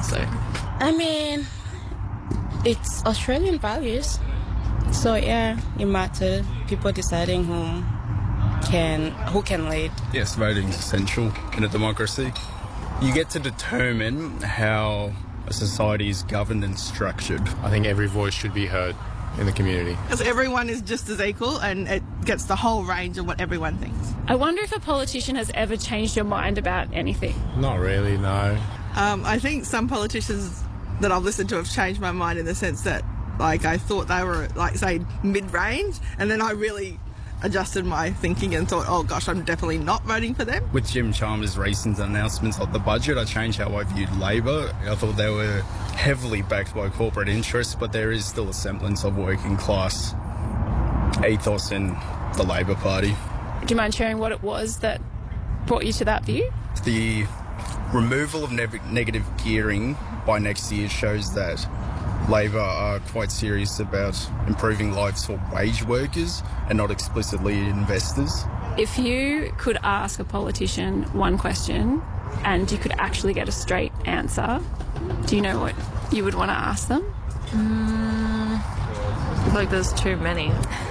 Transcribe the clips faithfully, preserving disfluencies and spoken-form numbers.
So, I mean, it's Australian values. So yeah, it matters. People deciding who can who can lead. Yes, voting is essential in a democracy. You get to determine how a society is governed and structured. I think every voice should be heard in the community. Because everyone is just as equal and it gets the whole range of what everyone thinks. I wonder if a politician has ever changed your mind about anything. Not really, no. Um, I think some politicians that I've listened to have changed my mind in the sense that, like, I thought they were, like, say, mid-range, and then I really adjusted my thinking and thought, oh gosh, I'm definitely not voting for them. With Jim Chalmers' recent announcements of the budget, I changed how I viewed Labor. I thought they were heavily backed by corporate interests, but there is still a semblance of working class ethos in the Labor Party. Do you mind sharing what it was that brought you to that view? The removal of ne- negative gearing by next year shows that Labor are quite serious about improving lives for wage workers and not explicitly investors. If you could ask a politician one question and you could actually get a straight answer, do you know what you would want to ask them? Mm, I feel like there's too many.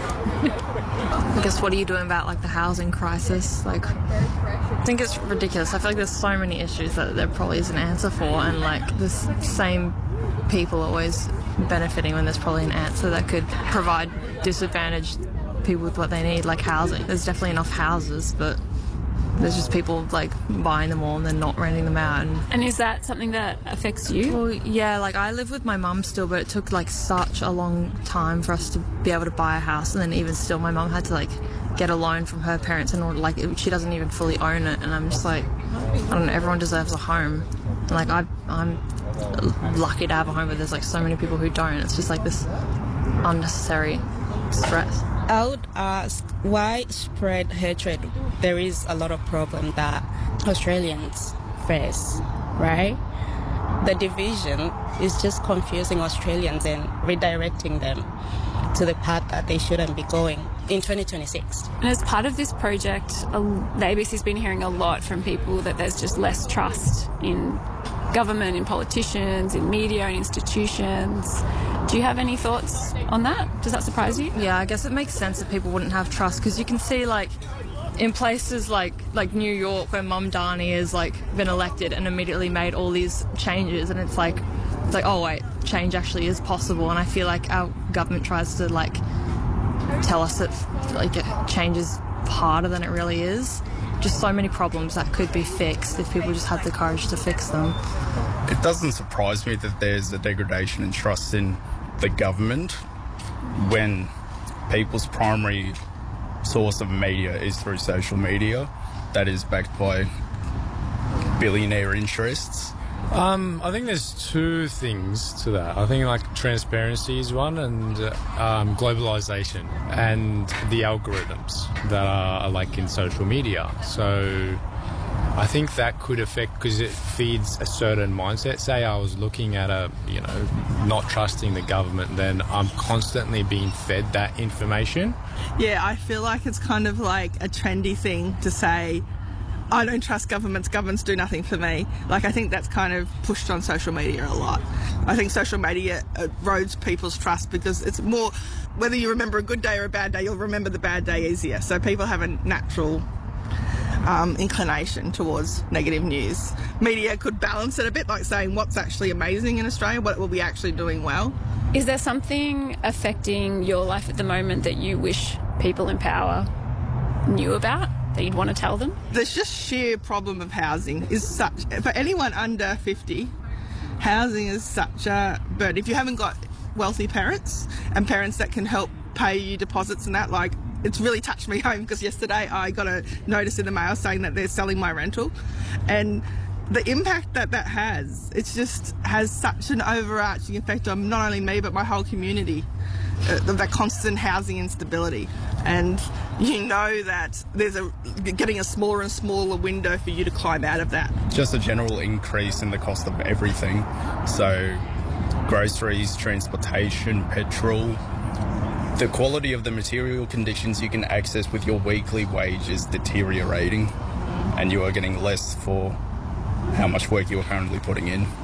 I guess, what are you doing about, like, the housing crisis? Like, I think it's ridiculous. I feel like there's so many issues that there probably is an answer for, and, like, the same people always benefiting when there's probably an answer that could provide disadvantaged people with what they need, like housing. There's definitely enough houses, but there's just people, like, buying them all and then not renting them out. And, and is that something that affects you? Well, yeah, like, I live with my mum still, but it took, like, such a long time for us to be able to buy a house, and then even still my mum had to, like, get a loan from her parents in order, like, it, she doesn't even fully own it, and I'm just like, I don't know, everyone deserves a home. And, like, I, I'm lucky to have a home, but there's, like, so many people who don't. It's just, like, this unnecessary stress. I would ask, why spread hatred? There is a lot of problem that Australians face, right? The division is just confusing Australians and redirecting them to the path that they shouldn't be going in twenty twenty-six. And as part of this project, the A B C's been hearing a lot from people that there's just less trust in government, in politicians, in media and institutions. Do you have any thoughts on that? Does that surprise you? Yeah, I guess it makes sense that people wouldn't have trust, because you can see, like, in places like like New York, where Mamdani has, like, been elected and immediately made all these changes, and it's like, it's like, oh wait, change actually is possible. And I feel like our government tries to, like, tell us that, like, change is harder than it really is. Just so many problems that could be fixed if people just had the courage to fix them. It doesn't surprise me that there's a degradation in trust in the government when people's primary source of media is through social media that is backed by billionaire interests. Um, I think there's two things to that. I think, like, transparency is one, and uh, um, globalization and the algorithms that are, like, in social media. So I think that could affect, because it feeds a certain mindset. Say I was looking at a, you know, not trusting the government, then I'm constantly being fed that information. Yeah, I feel like it's kind of like a trendy thing to say, I don't trust governments, governments do nothing for me. Like, I think that's kind of pushed on social media a lot. I think social media erodes people's trust because it's more, whether you remember a good day or a bad day, you'll remember the bad day easier. So people have a natural um, inclination towards negative news. Media could balance it a bit, like saying what's actually amazing in Australia, what will be actually doing well. Is there something affecting your life at the moment that you wish people in power knew about, that you'd want to tell them? There's just sheer problem of housing is such, for anyone under fifty, housing is such a burden. If you haven't got wealthy parents and parents that can help pay you deposits and that, like, it's really touched me home, because yesterday I got a notice in the mail saying that they're selling my rental, and the impact that that has, it just has such an overarching effect on not only me but my whole community. Uh, that constant housing instability, and you know that there's a getting a smaller and smaller window for you to climb out of that. Just a general increase in the cost of everything. So groceries, transportation, petrol. The quality of the material conditions you can access with your weekly wage is deteriorating, and you are getting less for how much work you are currently putting in.